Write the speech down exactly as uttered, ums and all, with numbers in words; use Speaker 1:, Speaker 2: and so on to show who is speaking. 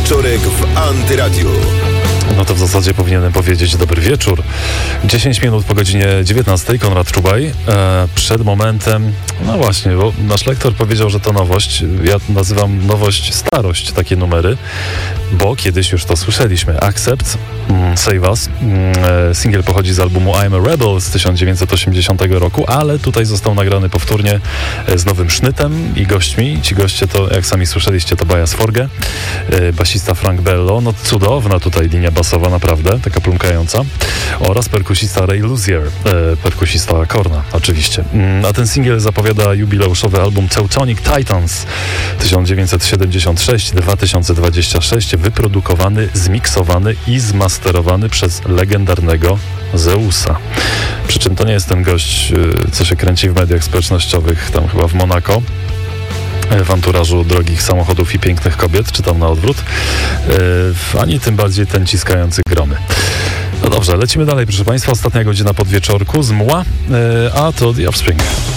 Speaker 1: Wieczorek w Antyradiu.
Speaker 2: No to w zasadzie powinienem powiedzieć dobry wieczór. dziesięć minut po godzinie dziewiętnastej, Konrad Czubaj. E, przed momentem, no właśnie, bo nasz lektor powiedział, że to nowość. Ja nazywam nowość starość, takie numery, bo kiedyś już to słyszeliśmy. Accept, mm, Save Us. Mm, singiel pochodzi z albumu I'm a Rebel z tysiąc dziewięćset osiemdziesiątego roku, ale tutaj został nagrany powtórnie z nowym sznytem i gośćmi. Ci goście to, jak sami słyszeliście, to Tobias Forge, e, basista Frank Bello, no cudowna tutaj linia basowa, naprawdę, taka plumkająca, oraz perkusista Ray Luzier, e, perkusista Korna, oczywiście. Mm, a ten singiel zapowiada jubileuszowy album Teutonic Titans tysiąc dziewięćset siedemdziesiąt sześć do dwa tysiące dwudziestego szóstego, wyprodukowany, zmiksowany i zmasterowany przez legendarnego Zeusa. Przy czym to nie jest ten gość, e, co się kręci w mediach społecznościowych, tam chyba w Monako, w anturażu drogich samochodów i pięknych kobiet, czy tam na odwrót, yy, ani tym bardziej ten ciskający gromy. No dobrze, lecimy dalej, proszę Państwa. Ostatnia godzina podwieczorku z mła, yy, a to The Offspring.